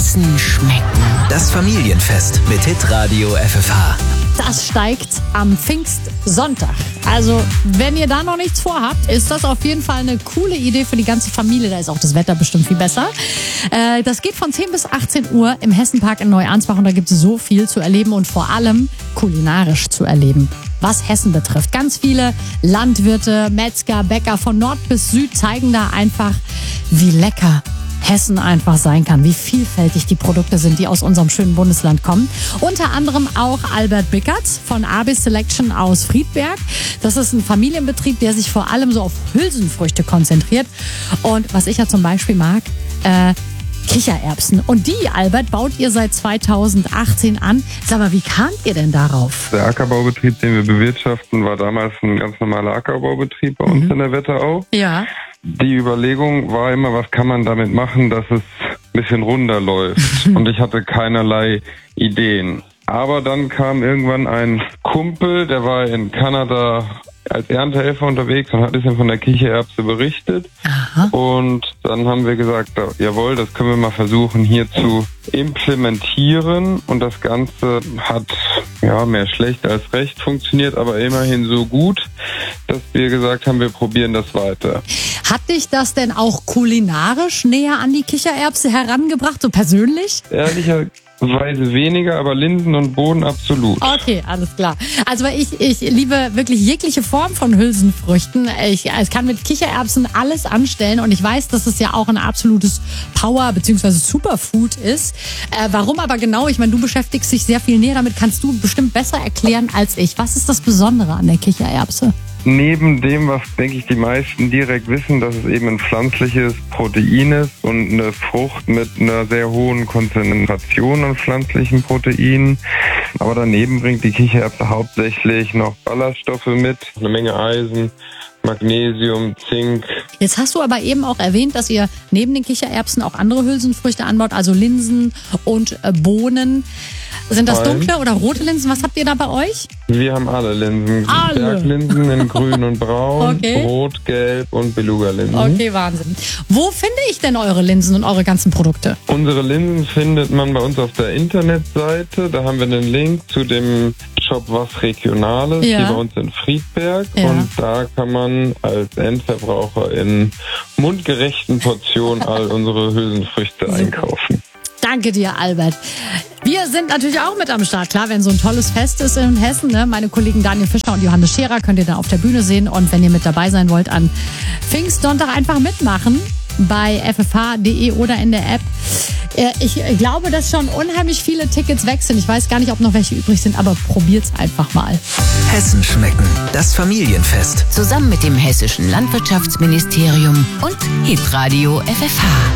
Hessen schmecken. Das Familienfest mit Hitradio FFH. Das steigt am Pfingstsonntag. Also, wenn ihr da noch nichts vorhabt, ist das auf jeden Fall eine coole Idee für die ganze Familie. Da ist auch das Wetter bestimmt viel besser. Das geht von 10 bis 18 Uhr im Hessenpark in Neuansbach und da gibt es so viel zu erleben und vor allem kulinarisch zu erleben. Was Hessen betrifft. Ganz viele Landwirte, Metzger, Bäcker von Nord bis Süd zeigen da einfach, wie lecker Hessen einfach sein kann, wie vielfältig die Produkte sind, die aus unserem schönen Bundesland kommen. Unter anderem auch Albert Bickertz von Abis Selection aus Friedberg. Das ist ein Familienbetrieb, der sich vor allem so auf Hülsenfrüchte konzentriert. Und was ich ja zum Beispiel mag, Kichererbsen. Und die, Albert, baut ihr seit 2018 an. Sag mal, wie kamt ihr denn darauf? Der Ackerbaubetrieb, den wir bewirtschaften, war damals ein ganz normaler Ackerbaubetrieb bei uns in der Wetterau. Ja. Die Überlegung war immer, was kann man damit machen, dass es ein bisschen runder läuft. Und ich hatte keinerlei Ideen. Aber dann kam irgendwann ein Kumpel, der war in Kanada als Erntehelfer unterwegs und hat ein bisschen von der Kichererbse berichtet. Aha. Und dann haben wir gesagt, jawohl, das können wir mal versuchen hier zu implementieren. Und das Ganze hat mehr schlecht als recht funktioniert, aber immerhin so gut, dass wir gesagt haben, wir probieren das weiter. Hat dich das denn auch kulinarisch näher an die Kichererbse herangebracht, so persönlich? Ehrlicherweise weniger, aber Linsen und Bohnen absolut. Okay, alles klar. Also ich liebe wirklich jegliche Form von Hülsenfrüchten. Ich kann mit Kichererbsen alles anstellen und ich weiß, dass es ja auch ein absolutes Power- bzw. Superfood ist. Warum aber genau? Ich meine, du beschäftigst dich sehr viel näher damit, kannst du bestimmt besser erklären als ich. Was ist das Besondere an der Kichererbse? Neben dem, was, denke ich, die meisten direkt wissen, dass es eben ein pflanzliches Protein ist und eine Frucht mit einer sehr hohen Konzentration an pflanzlichen Proteinen. Aber daneben bringt die Kichererbse hauptsächlich noch Ballaststoffe mit, eine Menge Eisen, Magnesium, Zink. Jetzt hast du aber eben auch erwähnt, dass ihr neben den Kichererbsen auch andere Hülsenfrüchte anbaut, also Linsen und Bohnen. Sind das dunkle oder rote Linsen? Was habt ihr da bei euch? Wir haben alle Linsen. Alle? Berglinsen in grün und braun, Okay. rot, gelb und Beluga-Linsen. Okay, Wahnsinn. Wo finde ich denn eure Linsen und eure ganzen Produkte? Unsere Linsen findet man bei uns auf der Internetseite. Da haben wir einen Link zu dem Shop Was Regionales, Ja. hier bei uns in Friedberg. Ja. Und da kann man als Endverbraucher in mundgerechten Portionen all unsere Hülsenfrüchte einkaufen. Danke dir, Albert. Wir sind natürlich auch mit am Start. Klar, wenn so ein tolles Fest ist in Hessen, ne? Meine Kollegen Daniel Fischer und Johannes Scherer könnt ihr da auf der Bühne sehen. Und wenn ihr mit dabei sein wollt, an Pfingstsonntag einfach mitmachen bei ffh.de oder in der App. Ich glaube, dass schon unheimlich viele Tickets weg sind. Ich weiß gar nicht, ob noch welche übrig sind, aber probiert's einfach mal. Hessen schmecken. Das Familienfest. Zusammen mit dem Hessischen Landwirtschaftsministerium und Hitradio FFH.